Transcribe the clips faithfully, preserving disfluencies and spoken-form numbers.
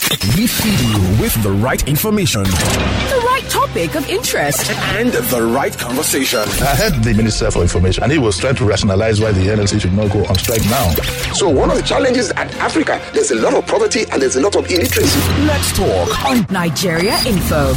We feed you with the right information, the right topic of interest, and the right conversation. I heard the Minister for Information, and he was trying to rationalize why the N L C should not go on strike now. So one of the challenges at Africa, there's a lot of poverty and there's a lot of illiteracy. Let's talk on Nigeria Info.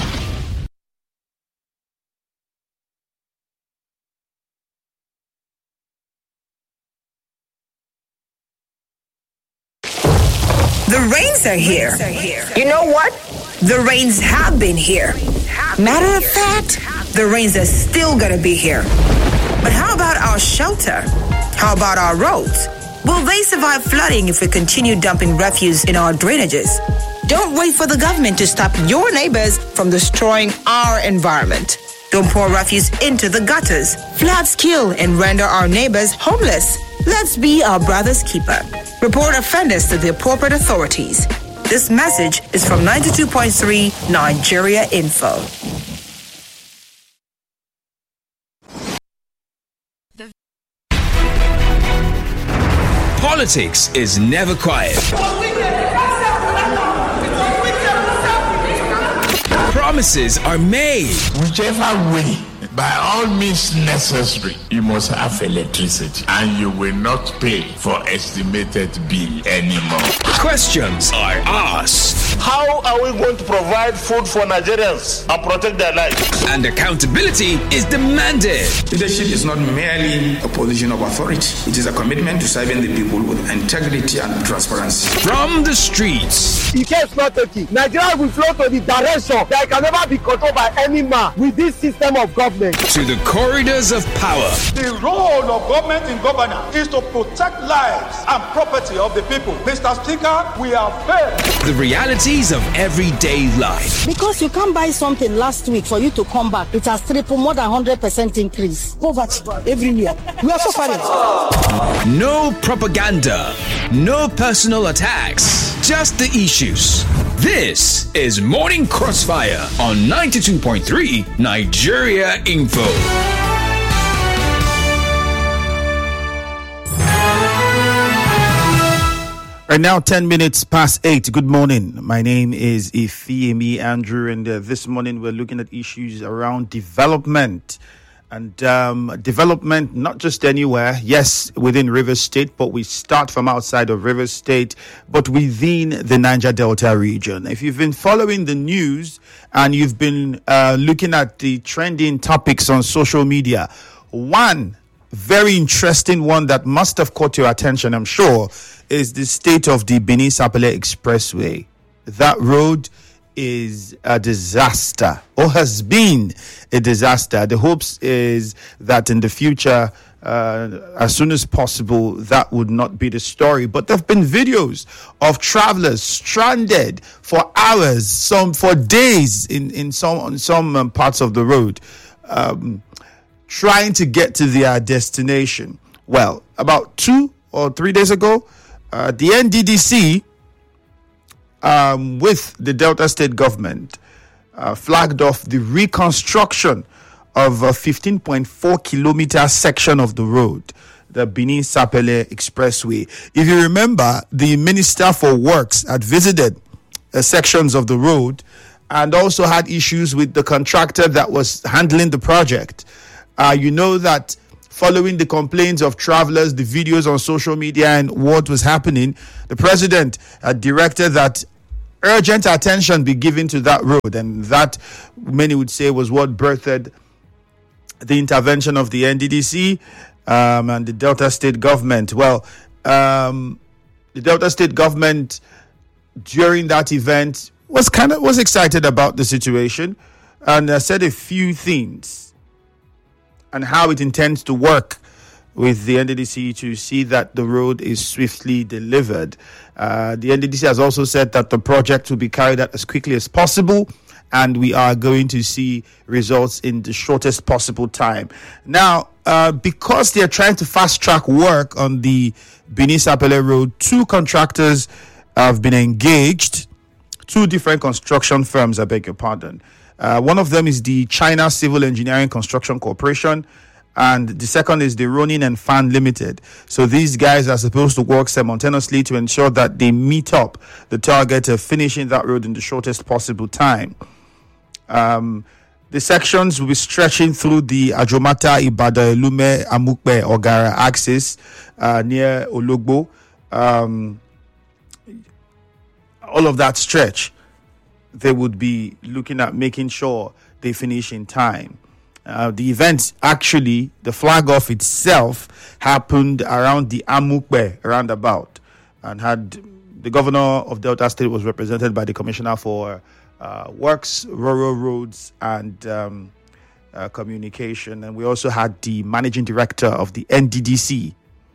The rains are here. You know what? The rains have been here. Matter of fact, the rains are still gonna be here. But how about our shelter? How about our roads? Will they survive flooding if we continue dumping refuse in our drainages? Don't wait for the government to stop your neighbors from destroying our environment. Don't pour refuse into the gutters. Floods kill and render our neighbors homeless. Let's be our brother's keeper. Report offenders to the appropriate authorities. This message is from ninety-two point three Nigeria Info. Politics is never quiet. Promises are made. Whichever way, by all means necessary, you must have electricity and you will not pay for estimated bill anymore. Questions are asked. How are we going to provide food for Nigerians and protect their lives? And accountability is demanded. Leadership is not merely a position of authority. It is a commitment to serving the people with integrity and transparency. From the streets. In case not taken, Nigeria will flow to the direction that can never be controlled by any man with this system of government. To the corridors of power. The role of government in governance is to protect lives and property of the people. Mister Speaker, we have failed. The realities of everyday life. Because you can't buy something last week for you to come back, it has tripled, more than one hundred percent increase. Poverty everywhere. We are suffering. No propaganda. No personal attacks. Just the issues. This is Morning Crossfire on ninety-two point three Nigeria Info. Right now, ten minutes past eight. Good morning. My name is Ifeemi Andrew, and uh, this morning we're looking at issues around development. And um, development, not just anywhere, yes, within Rivers State, but we start from outside of Rivers State, but within the Niger Delta region. If you've been following the news and you've been uh, looking at the trending topics on social media, one very interesting one that must have caught your attention, I'm sure, is the state of the Benin-Sapele Expressway. That road is a disaster, or has been a disaster. The hopes is that in the future, uh, as soon as possible, that would not be the story. But there have been videos of travelers stranded for hours, some for days in, in some on some um, parts of the road, um, trying to get to their destination. Well, about two or three days ago, uh, the N D D C, Um, with the Delta State government, uh, flagged off the reconstruction of a fifteen point four kilometer section of the road, the Benin-Sapele Expressway. If you remember, the Minister for Works had visited uh, sections of the road and also had issues with the contractor that was handling the project. Uh, you know that following the complaints of travelers, the videos on social media and what was happening, the president had directed that urgent attention be given to that road, and that, many would say, was what birthed the intervention of the N D D C um, and the Delta State government. Well, um, the Delta State government during that event was kind of was excited about the situation and uh, said a few things and how it intends to work with the N D D C to see that the road is swiftly delivered. Uh, the N D D C has also said that the project will be carried out as quickly as possible, and we are going to see results in the shortest possible time. Now, uh, because they're trying to fast-track work on the Benin-Sapele Road, two contractors have been engaged, two different construction firms, I beg your pardon. Uh, one of them is the China Civil Engineering Construction Corporation, and the second is the Ronin and Fan Limited. So these guys are supposed to work simultaneously to ensure that they meet up the target of finishing that road in the shortest possible time. Um, the sections will be stretching through the Ajomata, Ibadan, Elume, Amukpe, Ogara axis uh, near Ologbo. Um, all of that stretch, they would be looking at making sure they finish in time. Uh, the event, actually, the flag off itself happened around the Amukpe roundabout, and had the governor of Delta State was represented by the commissioner for uh, works, rural roads, and um, uh, communication, and we also had the managing director of the N D D C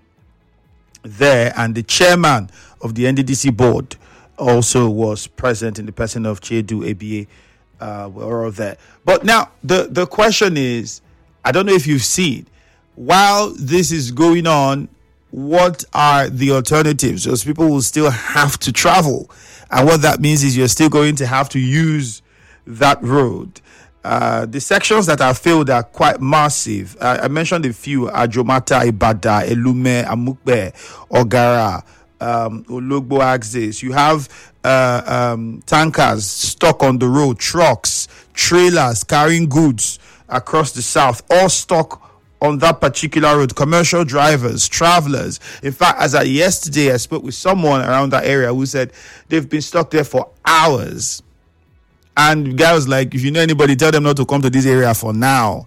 there, and the chairman of the N D D C board also was present in the person of Chiedu A B A. Uh, we're all there. But now the, the question is, I don't know if you've seen, while this is going on, what are the alternatives? Because people will still have to travel. And what that means is you're still going to have to use that road. Uh, the sections that are filled are quite massive. Uh, I mentioned a few: Ajomata, Ibada, Elume, Amukpe, Ogara, um, Ologbo axis. You have uh, um, tankers stuck on the road, trucks, trailers carrying goods across the south, all stuck on that particular road. Commercial drivers, travelers. In fact, as of yesterday, I spoke with someone around that area who said they've been stuck there for hours. And the guy was like, if you know anybody, tell them not to come to this area for now.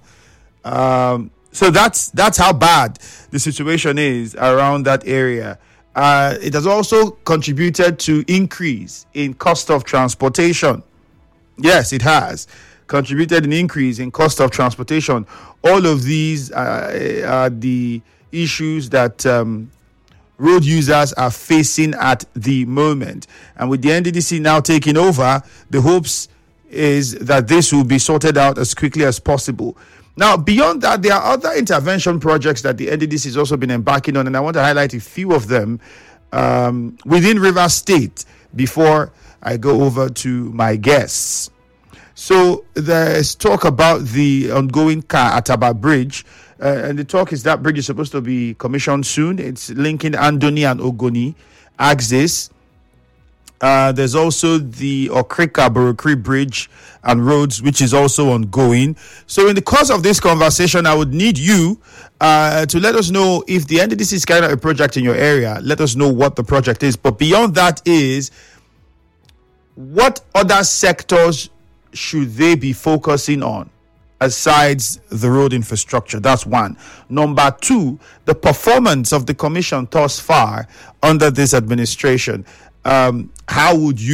Um, so that's that's how bad the situation is around that area. Uh, it has also contributed to increase in cost of transportation. Yes, it has contributed an increase in cost of transportation. All of these uh, are the issues that um, road users are facing at the moment. And with the N D D C now taking over, the hopes is that this will be sorted out as quickly as possible. Now, beyond that, there are other intervention projects that the N D D C has also been embarking on, and I want to highlight a few of them um, within Rivers State before I go over to my guests. So there's talk about the ongoing Ka Ataba Bridge, uh, and the talk is that bridge is supposed to be commissioned soon. It's linking Andoni and Ogoni axis. Uh, there's also the Okrika Borokri Bridge and roads, which is also ongoing. So in the course of this conversation, I would need you uh, to let us know if the N D D C is carrying out a project in your area. Let us know what the project is. But beyond that is, what other sectors should they be focusing on aside the road infrastructure? That's one. Number two, the performance of the commission thus far under this administration. Um, how would you